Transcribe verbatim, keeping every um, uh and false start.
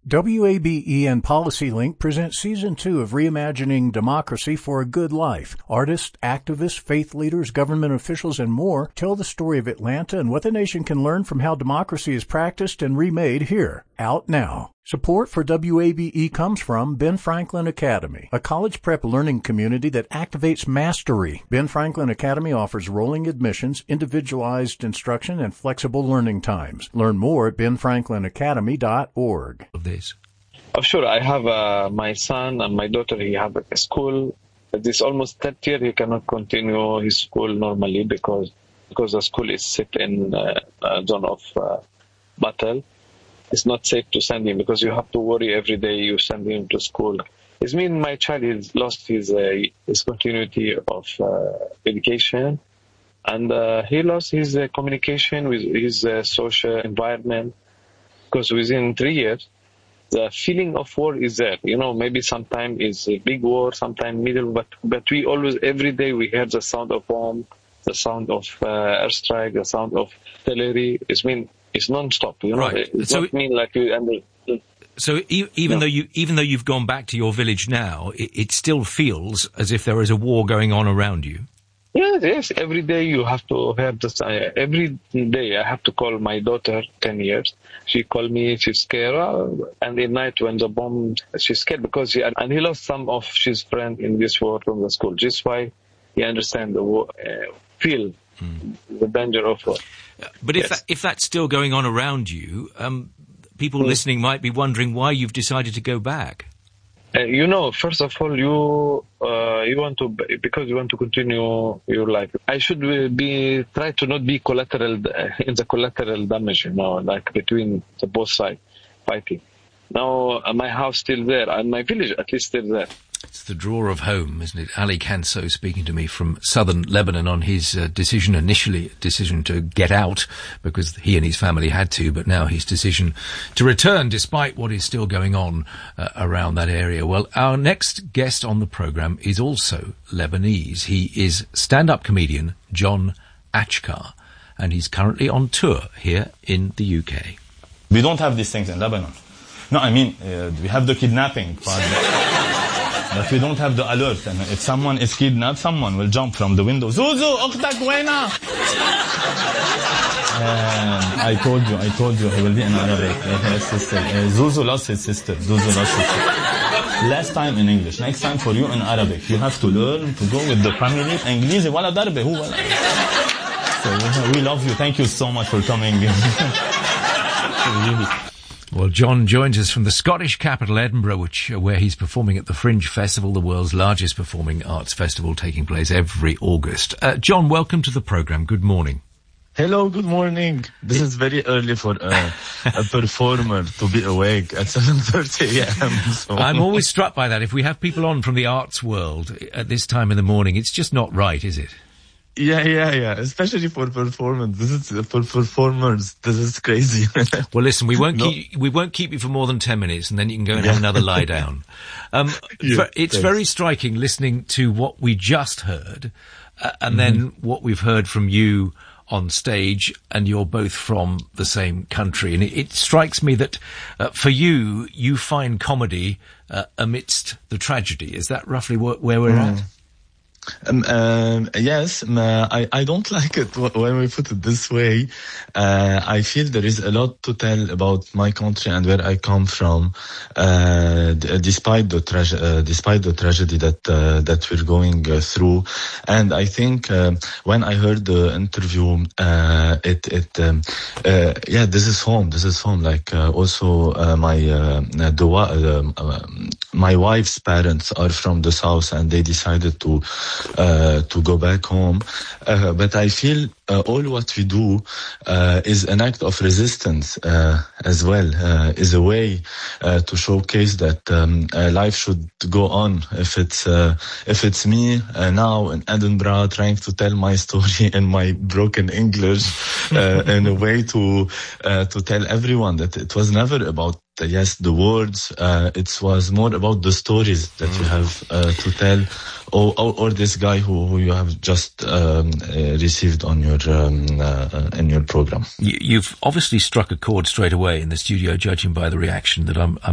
W A B E and PolicyLink present Season two of Reimagining Democracy for a Good Life. Artists, activists, faith leaders, government officials, and more tell the story of Atlanta and what the nation can learn from how democracy is practiced and remade here. Out now. Support for W A B E comes from Ben Franklin Academy, a college prep learning community that activates mastery. Ben Franklin Academy offers rolling admissions, individualized instruction, and flexible learning times. Learn more at ben franklin academy dot org. Of this. Oh, sure. I have uh, my son and my daughter. He have a school. This almost third year, he cannot continue his school normally because because the school is set in uh, a zone of uh, battle. It's not safe to send him because you have to worry every day you send him to school. It means my child has lost his uh, his continuity of uh, education, and uh, he lost his uh, communication with his uh, social environment because within three years, the feeling of war is there. You know, maybe sometimes it's a big war, sometimes middle, but but we always, every day we hear the sound of bomb, the sound of uh, airstrike, the sound of artillery. It means it's non-stop, you know. Right. It so doesn't mean like you. And the, so e- even no. though you even though you've gone back to your village now, it, it still feels as if there is a war going on around you. Yes, yes. Every day you have to have this. Uh, every day I have to call my daughter, ten years. She called me. She's scared, uh, and at night when the bomb, she's scared because she and he lost some of his friends in this war from the school. Just why he understand the war, uh, feel mm. the danger of war. But if yes. that, if that's still going on around you, um, people mm. listening might be wondering why you've decided to go back. Uh, you know, first of all, you uh, you want to because you want to continue your life. I should be try to not be collateral in the collateral damage. You know, like between the both sides fighting. Now uh, my house still there and my village at least still there. It's the draw of home, isn't it? Ali Kanso speaking to me from southern Lebanon on his uh, decision, initially decision to get out because he and his family had to, but now his decision to return despite what is still going on uh, around that area. Well, our next guest on the programme is also Lebanese. He is stand-up comedian John Achkar, and he's currently on tour here in the U K. We don't have these things in Lebanon. No, I mean, uh, we have the kidnapping part. But we don't have the alert, and if someone is kidnapped, someone will jump from the window. Zuzu, أختك وينها? I told you, I told you, he will be in Arabic. His sister. Uh, Zuzu lost his sister. Zuzu lost his sister. Last time in English, next time for you in Arabic. You have to learn to go with the family. إنجليزي ولا ضربة هو ولا. So we love you. Thank you so much for coming. Well, John joins us from the Scottish capital, Edinburgh, which, uh, where he's performing at the Fringe Festival, the world's largest performing arts festival taking place every August. Uh, John, welcome to the programme. Good morning. Hello, good morning. This is very early for uh, a performer to be awake at seven thirty a.m. So. I'm always struck by that. If we have people on from the arts world at this time in the morning, it's just not right, is it? Yeah, yeah, yeah. Especially for performance. This is uh, for performers. This is crazy. Well, listen, we won't no. keep we won't keep you for more than ten minutes, and then you can go and have another lie down. Um, yeah, it's thanks. very striking listening to what we just heard, uh, and mm-hmm. then what we've heard from you on stage, and you're both from the same country. And it, it strikes me that uh, for you, you find comedy uh, amidst the tragedy. Is that roughly wh- where we're mm. at? Um, um, yes, um, uh, I, I don't like it w- when we put it this way. Uh, I feel there is a lot to tell about my country and where I come from, uh, d- despite the tra- uh, despite the tragedy that uh, that we're going uh, through. And I think uh, when I heard the interview, uh, it it um, uh, yeah, this is home. This is home. Like uh, also uh, my uh, the uh, uh, my wife's parents are from the south, and they decided to. Uh, to go back home. Uh, but I feel uh, all what we do uh, is an act of resistance uh, as well, uh, is a way uh, to showcase that um, uh, life should go on. If it's uh, if it's me uh, now in Edinburgh trying to tell my story in my broken English uh, in a way to uh, to tell everyone that it was never about Uh, yes, the words, uh, it was more about the stories that mm. you have uh, to tell, or, or, or this guy who, who you have just um, uh, received on your um, uh, in your program. You, you've obviously struck a chord straight away in the studio, judging by the reaction that I'm, I'm